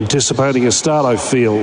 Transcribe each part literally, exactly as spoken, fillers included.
Anticipating a start, I feel.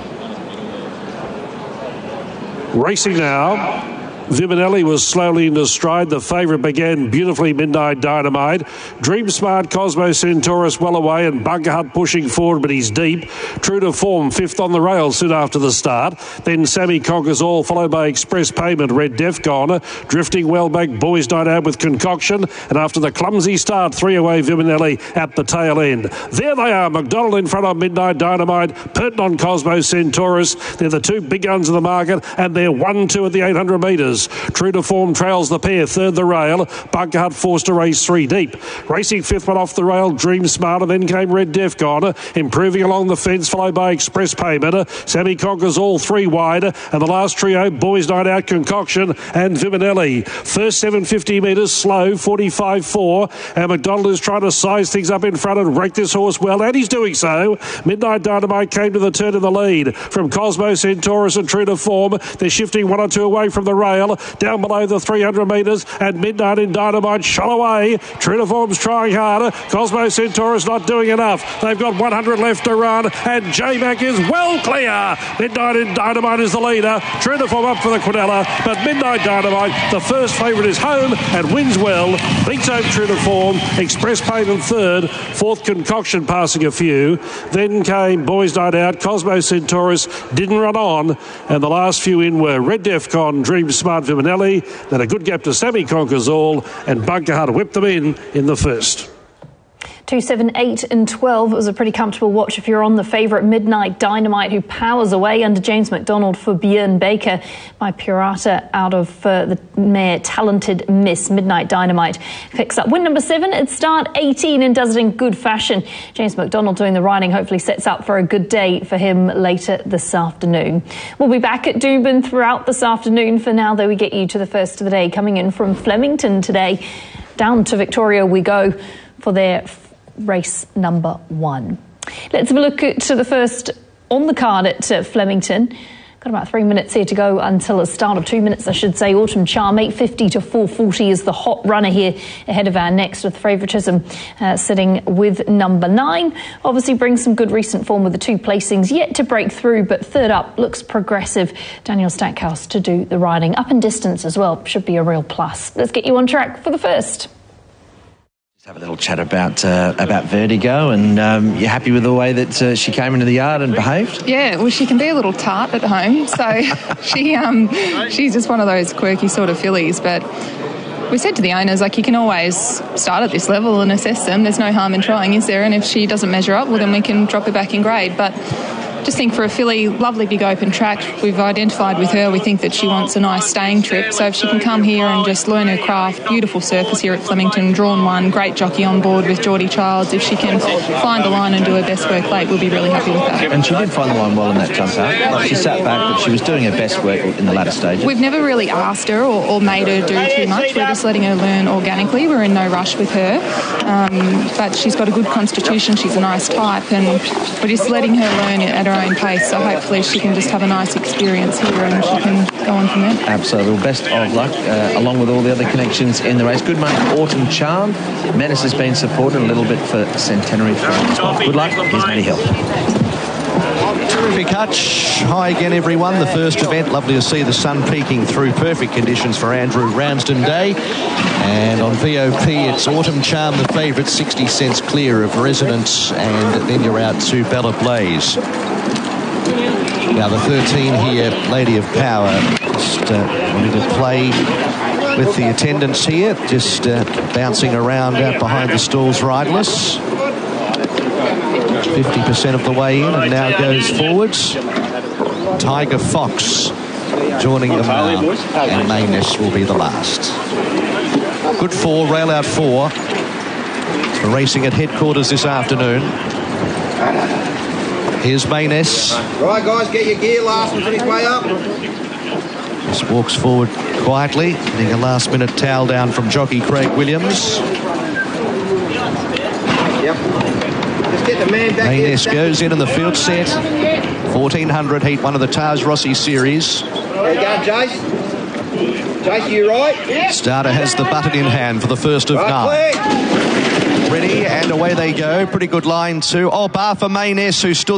Racing now. Viminelli was slowly into stride. The favourite began beautifully. Midnight Dynamite. Dream Smart, Cosmo Centaurus well away, and Bunker Hut pushing forward, but he's deep. True to form, fifth on the rail soon after the start. Then Sammy Conquers All, followed by Express Payment. Red Defcon drifting well back. Boys Night Out with Concoction, and after the clumsy start, three away Viminelli at the tail end. There they are. McDonald in front of Midnight Dynamite. Purton on Cosmo Centaurus. They're the two big guns of the market, and they're one two at the eight hundred metres. True to Form trails the pair, third the rail. Bunker Hut forced to race three deep. Racing fifth one off the rail, Dream Smart, and then came Red Defcon, improving along the fence, followed by Express Payment. Sammy Conquers All, three wide, and the last trio, Boys Night Out, Concoction, and Viminelli. First seven hundred fifty metres, slow, forty-five four, and McDonald is trying to size things up in front and rake this horse well, and he's doing so. Midnight Dynamite came to the turn in the lead from Cosmo Centaurus and True to Form. They're shifting one or two away from the rail. Down below the three hundred metres, and Midnight in Dynamite shot away. True to Form's trying harder. Cosmo Centaurus not doing enough. They've got one hundred left to run, and J-Mac is well clear. Midnight in Dynamite is the leader. True to Form up for the Quinella, but Midnight Dynamite, the first favourite, is home and wins well. Beats home True to Form. Express Payment third. Fourth Concoction passing a few. Then came Boys Night Out. Cosmo Centaurus didn't run on, and the last few in were Red Defcon, Dream Smart, Viminelli, then a good gap to Sammy Conquers All, and Bunker Hut whipped them in in the first. two, seven, eight and twelve. It was a pretty comfortable watch if you're on the favourite Midnight Dynamite, who powers away under James McDonald for Björn Baker by Purata out of uh, the mare Talented Miss. Midnight Dynamite picks up win number seven at start eighteen and does it in good fashion. James McDonald doing the riding hopefully sets up for a good day for him later this afternoon. We'll be back at Doomben throughout this afternoon. For now, though, we get you to the first of the day, coming in from Flemington today. Down to Victoria we go for their race number one. Let's have a look at the first on the card at uh, Flemington. Got about three minutes here to go until a start of two minutes, I should say. Autumn Charm, eight fifty to four forty is the hot runner here ahead of our next, with favouritism uh, sitting with number nine. Obviously brings some good recent form with the two placings yet to break through, but third up looks progressive. Daniel Stackhouse to do the riding. Up in distance as well, should be a real plus. Let's get you on track for the first. Have a little chat about uh, about Vertigo, and um, you're happy with the way that uh, she came into the yard and behaved? Yeah, well, she can be a little tart at home, so she um, she's just one of those quirky sort of fillies. But we said to the owners, like, you can always start at this level and assess them. There's no harm in trying, is there? And if she doesn't measure up, well, then we can drop her back in grade. But just think for a filly, lovely big open track. We've identified with her, we think that she wants a nice staying trip. So if she can come here and just learn her craft, beautiful surface here at Flemington, drawn one, great jockey on board with Geordie Childs. If she can find the line and do her best work late, we'll be really happy with that. And she did find the line well in that jump out. Like, she sat back, but she was doing her best work in the latter stages. We've never really asked her or, or made her do too much. We're just letting her learn organically. We're in no rush with her. Um, but she's got a good constitution. She's a nice type, and we're just letting her learn at her own pace. So hopefully she can just have a nice experience here and she can go on from there. Absolutely. Well, best of luck, uh, along with all the other connections in the race. Good money for Autumn Charm. Menace has been supported a little bit for Centenary for as well. Good luck. Here's Matty Hill. Terrific hutch. Hi again, everyone. The first event. Lovely to see the sun peeking through. Perfect conditions for Andrew Ramsden Day. And on V O P, it's Autumn Charm, the favourite, sixty cents clear of Residence. And then you're out to Bella Blaze. Now the thirteen here, Lady of Power, just uh, wanting to play with the attendants here, just uh, bouncing around out behind the stalls riderless. fifty percent of the way in and now goes forwards. Tiger Fox joining them now, and Mayness will be the last. Good four, rail out four for racing at headquarters this afternoon. Here's Mayness. Right, guys, get your gear last and finish way up. Just walks forward quietly, getting a last-minute towel down from jockey Craig Williams. Yep. Just get the man back. Mayness goes in in the field set. fourteen hundred heat, one of the Tars Rossi series. There you go, Jace. Jace, you right? Starter has the button in hand for the first of right, nine. Clear. ready, and away they go. Pretty good line too. Oh, bar for Mayness, who stood